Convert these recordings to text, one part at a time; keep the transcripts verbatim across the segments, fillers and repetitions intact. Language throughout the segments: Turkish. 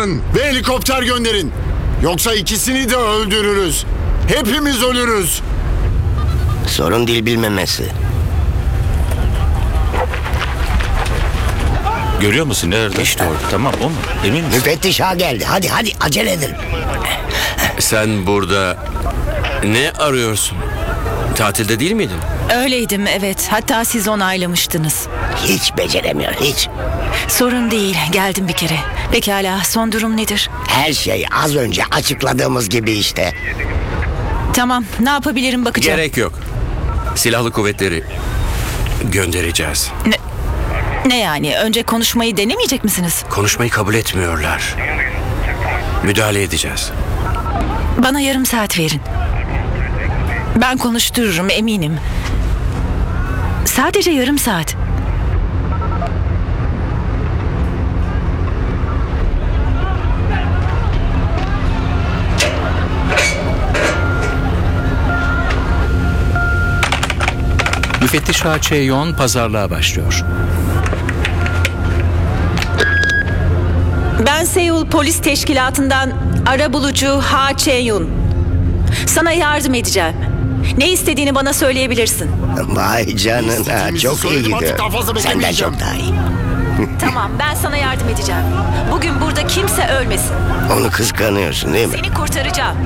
alın ve helikopter gönderin. Yoksa ikisini de öldürürüz. Hepimiz ölürüz. Sorun dil bilmemesi. Görüyor musun nerede? İşte orada. Tamam o mu? Emin misin? Müfettiş ağa geldi. Hadi hadi acele edelim. Sen burada ne arıyorsun? Tatilde değil miydin? Öyleydim, evet. Hatta siz onaylamıştınız. Hiç beceremiyor hiç. Sorun değil, geldim bir kere. Pekala, son durum nedir? Her şey az önce açıkladığımız gibi işte. Tamam, ne yapabilirim bakacağım. Gerek yok. Silahlı kuvvetleri göndereceğiz. Ne, ne yani? Önce konuşmayı denemeyecek misiniz? Konuşmayı kabul etmiyorlar. Müdahale edeceğiz. Bana yarım saat verin. Ben konuştururum, eminim. Sadece yarım saat. Müfettiş Ha Chae-yong pazarlığa başlıyor. Ben Seul Polis Teşkilatı'ndan arabulucu Ha Chae-yong. Sana yardım edeceğim. Ne istediğini bana söyleyebilirsin. Vay canına, İstediğimizi çok iyi söyledim, artık gidiyor. daha fazla Senden beklemeyeceğim. çok daha iyi. Tamam, ben sana yardım edeceğim. Bugün burada kimse ölmesin. Onu kıskanıyorsun değil mi? Seni kurtaracağım.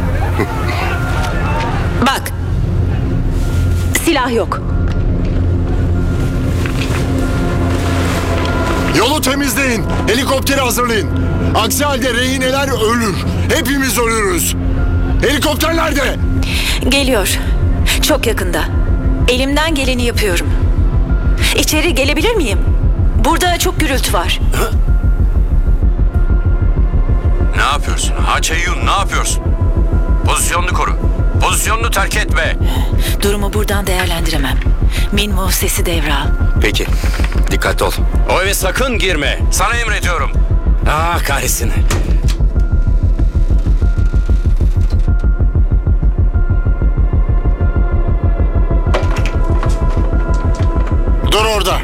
Bak. Silah yok. Yolu temizleyin. Helikopteri hazırlayın. Aksi halde rehineler ölür. Hepimiz ölürüz. Helikopter nerede? Geliyor. Çok yakında. Elimden geleni yapıyorum. İçeri gelebilir miyim? Burada çok gürültü var. Ne yapıyorsun? Ha Chae-yong, ne yapıyorsun? Pozisyonunu koru. Pozisyonunu terk etme. Durumu buradan değerlendiremem. Minmo sesi devral. Peki. Dikkat ol. O eve sakın girme. Sana emrediyorum. Ah kahretsin. Dur orada.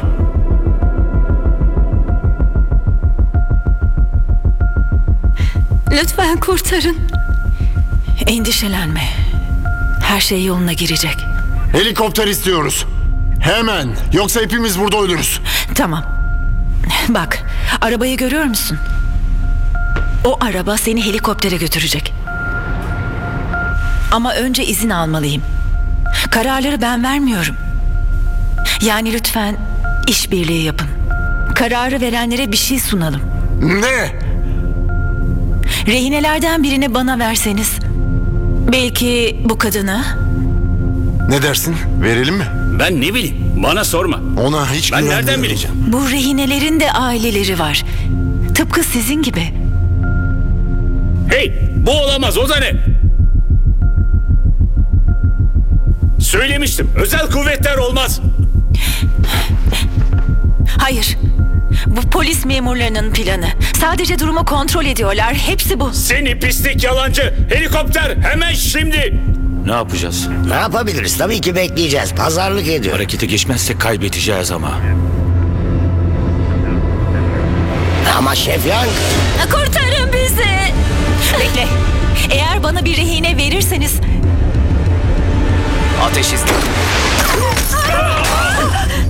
Lütfen kurtarın. Endişelenme. Her şey yoluna girecek. Helikopter istiyoruz. Hemen. Yoksa hepimiz burada ölürüz. Tamam. Bak, arabayı görüyor musun? O araba seni helikoptere götürecek. Ama önce izin almalıyım. Kararları ben vermiyorum. Yani lütfen işbirliği yapın. Kararı verenlere bir şey sunalım. Ne? Rehinelerden birini bana verseniz, belki bu kadını. Ne dersin? Verelim mi? Ben ne bileyim, bana sorma. Ona hiç Ben nereden güvenmiyorum. bileceğim? Bu rehinelerin de aileleri var. Tıpkı sizin gibi. Hey, bu olamaz, o da ne? Söylemiştim, özel kuvvetler olmaz. Hayır. Bu polis memurlarının planı. Sadece durumu kontrol ediyorlar. Hepsi bu. Seni pislik yalancı, helikopter hemen şimdi. Ne yapacağız? Ne yapabiliriz? Tabii ki bekleyeceğiz. Pazarlık ediyor. Harekete geçmezsek kaybedeceğiz ama. Ama Şef Yang... Kurtarın bizi. Bekle. Eğer bana bir rehine verirseniz... Ateş istedim.